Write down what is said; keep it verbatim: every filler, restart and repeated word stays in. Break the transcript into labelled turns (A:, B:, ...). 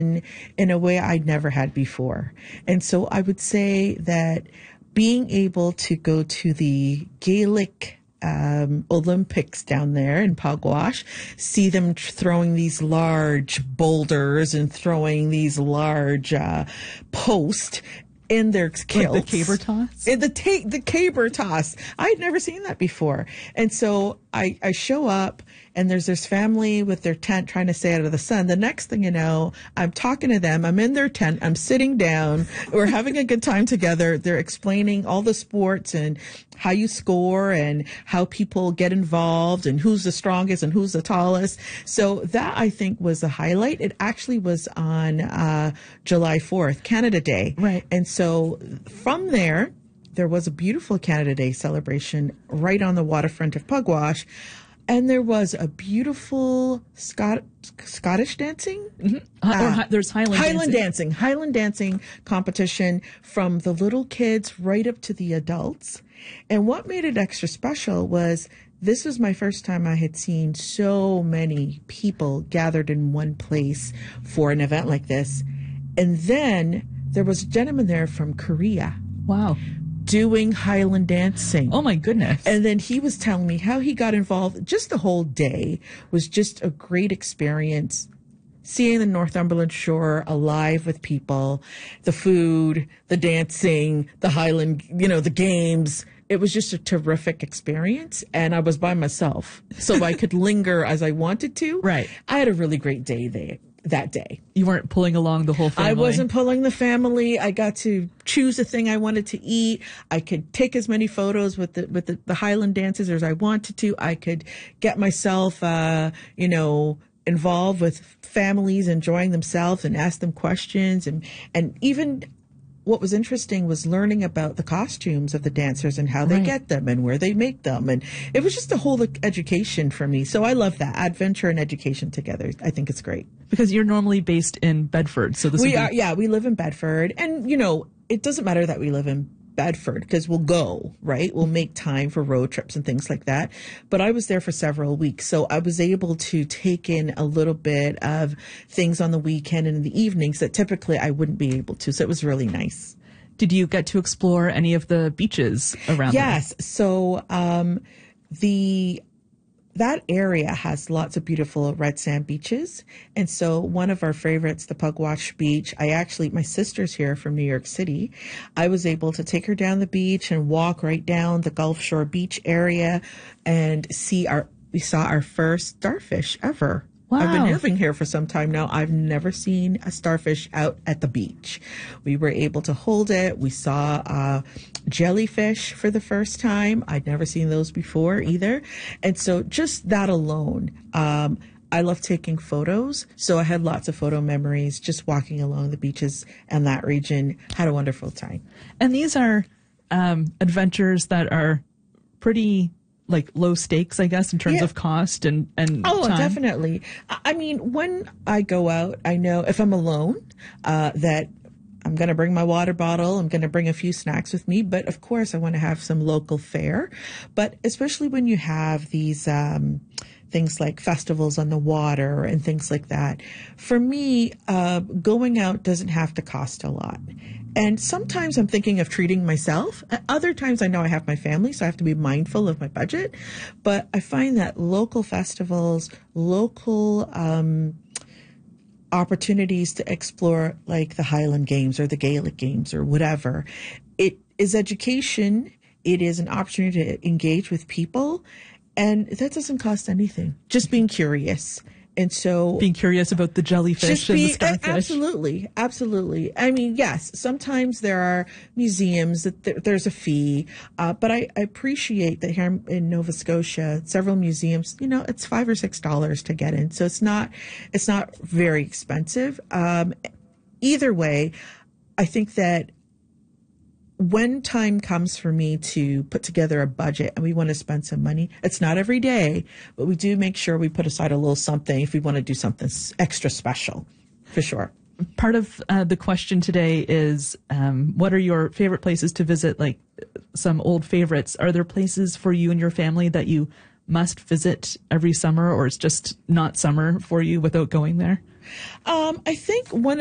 A: in, in a way I'd never had before. And so I would say that being able to go to the Gaelic um, Olympics down there in Pugwash, see them tr- throwing these large boulders and throwing these large uh, posts in their kilts.
B: Like the caber toss?
A: In the ta- the caber toss. I had never seen that before. And so I, I show up and there's this family with their tent trying to stay out of the sun. The next thing you know, I'm talking to them. I'm in their tent. I'm sitting down. We're having a good time together. They're explaining all the sports and how you score and how people get involved and who's the strongest and who's the tallest. So that, I think, was a highlight. It actually was on uh, July fourth, Canada Day.
B: Right.
A: And so from there, there was a beautiful Canada Day celebration right on the waterfront of Pugwash. And there was a beautiful Scot- Scottish dancing?
B: Mm-hmm. Uh, or hi- there's Highland,
A: Highland
B: dancing.
A: dancing. Highland dancing competition from the little kids right up to the adults. And what made it extra special was this was my first time I had seen so many people gathered in one place for an event like this. And then there was a gentleman there from Korea.
B: Wow.
A: Doing Highland dancing.
B: Oh my goodness.
A: And then he was telling me how he got involved. Just the whole day was just a great experience. Seeing the Northumberland shore alive with people, the food, the dancing, the Highland, you know, the games. It was just a terrific experience. And I was by myself, so I could linger as I wanted to.
B: Right.
A: I had a really great day there. That day.
B: You weren't pulling along the whole family.
A: I wasn't pulling the family. I got to choose a thing I wanted to eat. I could take as many photos with the with the, the Highland dancers as I wanted to. I could get myself, uh, you know, involved with families enjoying themselves and ask them questions. And, and even what was interesting was learning about the costumes of the dancers and how they
B: Right.
A: get them and where they make them. And it was just a whole education for me. So I love that. Adventure and education together. I think it's great.
B: Because you're normally based in Bedford. So this
A: We
B: would be-
A: are, yeah, we live in Bedford. And, you know, it doesn't matter that we live in Bedford because we'll go, right? We'll make time for road trips and things like that. But I was there for several weeks. So I was able to take in a little bit of things on the weekend and in the evenings that typically I wouldn't be able to. So it was really nice.
B: Did you get to explore any of the beaches around there?
A: Yes. So um, the that area has lots of beautiful red sand beaches. And so one of our favorites, the Pugwash Beach, I actually, my sister's here from New York City. I was able to take her down the beach and walk right down the Gulf Shore Beach area and see our, we saw our first starfish ever.
B: Wow.
A: I've been living here for some time now. I've never seen a starfish out at the beach. We were able to hold it. We saw uh, jellyfish for the first time. I'd never seen those before either. And so just that alone, um, I love taking photos. So I had lots of photo memories just walking along the beaches and that region. Had a wonderful time.
B: And these are um, adventures that are pretty like low stakes, I guess, in terms
A: Yeah.
B: of cost and, and
A: Oh,
B: time.
A: definitely. I I mean, when I go out, I know if I'm alone, uh, that I'm going to bring my water bottle. I'm going to bring a few snacks with me. But of course, I want to have some local fare. But especially when you have these um, things like festivals on the water and things like that, for me, uh, going out doesn't have to cost a lot. And sometimes I'm thinking of treating myself. Other times I know I have my family, so I have to be mindful of my budget. But I find that local festivals, local um, opportunities to explore like the Highland Games or the Gaelic Games or whatever, it is education. It is an opportunity to engage with people. And that doesn't cost anything. Just being curious. And so
B: Being curious about the jellyfish
A: just
B: and
A: be,
B: the starfish.
A: absolutely, absolutely. I mean, yes, sometimes there are museums that th- there's a fee, uh, but I, I appreciate that here in Nova Scotia, several museums, you know, it's five or six dollars to get in, so it's not, it's not very expensive. Um, either way, I think that when time comes for me to put together a budget and we want to spend some money, it's not every day, but we do make sure we put aside a little something if we want to do something s- extra special, for sure.
B: Part of uh, the question today is, um, what are your favorite places to visit? Like some old favorites. Are there places for you and your family that you must visit every summer, or it's just not summer for you without going there?
A: Um, I think one